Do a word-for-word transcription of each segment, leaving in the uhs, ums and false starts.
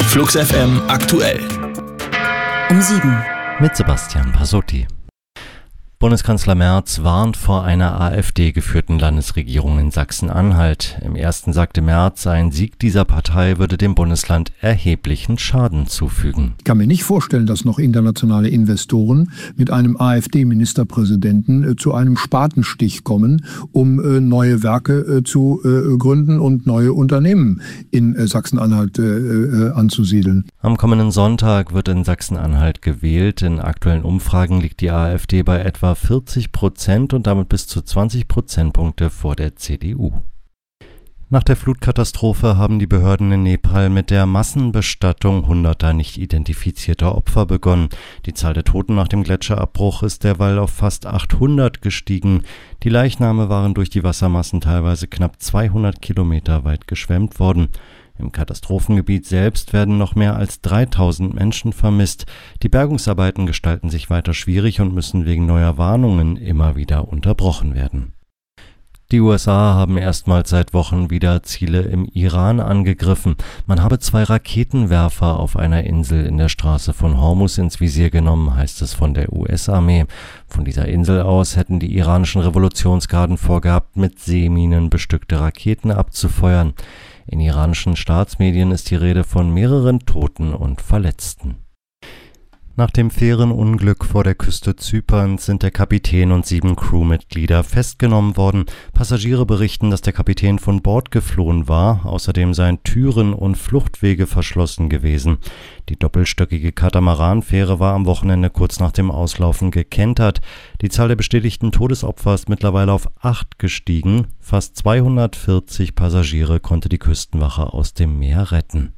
Flux F M aktuell. Um sieben. Mit Sebastian Pasotti. Bundeskanzler Merz warnt vor einer AfD-geführten Landesregierung in Sachsen-Anhalt. Im ersten sagte Merz, ein Sieg dieser Partei würde dem Bundesland erheblichen Schaden zufügen. Ich kann mir nicht vorstellen, dass noch internationale Investoren mit einem AfD-Ministerpräsidenten äh, zu einem Spatenstich kommen, um äh, neue Werke äh, zu äh, gründen und neue Unternehmen in äh, Sachsen-Anhalt äh, äh, anzusiedeln. Am kommenden Sonntag wird in Sachsen-Anhalt gewählt. In aktuellen Umfragen liegt die AfD bei etwa vierzig Prozent und damit bis zu zwanzig Prozentpunkte vor der C D U. Nach der Flutkatastrophe haben die Behörden in Nepal mit der Massenbestattung hunderter nicht identifizierter Opfer begonnen. Die Zahl der Toten nach dem Gletscherabbruch ist derweil auf fast achthundert gestiegen. Die Leichname waren durch die Wassermassen teilweise knapp zweihundert Kilometer weit geschwemmt worden. Im Katastrophengebiet selbst werden noch mehr als dreitausend Menschen vermisst. Die Bergungsarbeiten gestalten sich weiter schwierig und müssen wegen neuer Warnungen immer wieder unterbrochen werden. Die U S A haben erstmals seit Wochen wieder Ziele im Iran angegriffen. Man habe zwei Raketenwerfer auf einer Insel in der Straße von Hormuz ins Visier genommen, heißt es von der U S-Armee. Von dieser Insel aus hätten die iranischen Revolutionsgarden vorgehabt, mit Seeminen bestückte Raketen abzufeuern. In iranischen Staatsmedien ist die Rede von mehreren Toten und Verletzten. Nach dem Fährenunglück vor der Küste Zyperns sind der Kapitän und sieben Crewmitglieder festgenommen worden. Passagiere berichten, dass der Kapitän von Bord geflohen war. Außerdem seien Türen und Fluchtwege verschlossen gewesen. Die doppelstöckige Katamaranfähre war am Wochenende kurz nach dem Auslaufen gekentert. Die Zahl der bestätigten Todesopfer ist mittlerweile auf acht gestiegen. Fast zweihundertvierzig Passagiere konnte die Küstenwache aus dem Meer retten.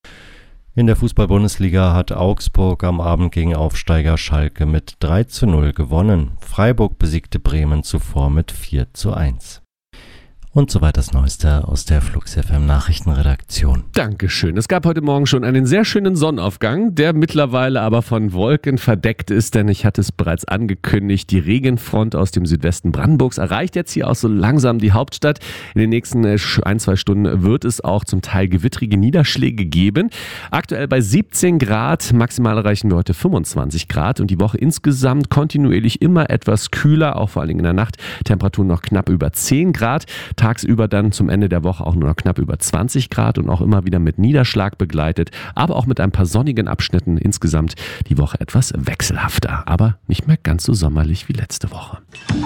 In der Fußball-Bundesliga hat Augsburg am Abend gegen Aufsteiger Schalke mit drei zu null gewonnen. Freiburg besiegte Bremen zuvor mit vier zu eins. Und soweit das Neueste aus der Flux F M Nachrichtenredaktion. Dankeschön. Es gab heute Morgen schon einen sehr schönen Sonnenaufgang, der mittlerweile aber von Wolken verdeckt ist, denn ich hatte es bereits angekündigt, die Regenfront aus dem Südwesten Brandenburgs erreicht jetzt hier auch so langsam die Hauptstadt. In den nächsten ein, zwei Stunden wird es auch zum Teil gewittrige Niederschläge geben. Aktuell bei siebzehn Grad, maximal erreichen wir heute fünfundzwanzig Grad und die Woche insgesamt kontinuierlich immer etwas kühler, auch vor allen Dingen in der Nacht. Temperaturen noch knapp über zehn Grad. Tagsüber dann zum Ende der Woche auch nur noch knapp über zwanzig Grad und auch immer wieder mit Niederschlag begleitet, aber auch mit ein paar sonnigen Abschnitten. Insgesamt die Woche etwas wechselhafter, aber nicht mehr ganz so sommerlich wie letzte Woche.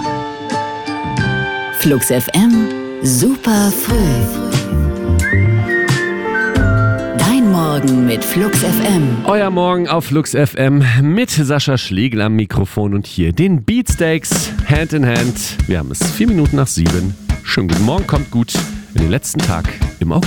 Flux F M, super früh. Dein Morgen mit Flux F M. Euer Morgen auf Flux F M mit Sascha Schlegel am Mikrofon und hier den Beatsteaks Hand in Hand. Wir haben es vier Minuten nach sieben. Schönen guten Morgen, kommt gut in den letzten Tag im August.